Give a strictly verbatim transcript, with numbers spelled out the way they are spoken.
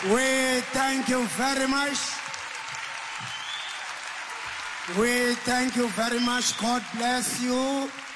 We thank you very much. We thank you very much. God bless you.